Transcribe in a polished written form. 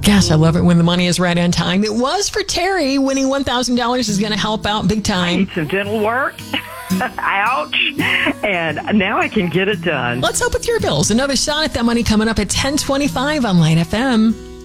Gosh, I love it when the money is right on time. It was for Terry. Winning $1,000 is going to help out big I time. need some dental work. Ouch. And now I can get it done. Let's help with your bills. Another shot at that money coming up at 10:25 on Light FM.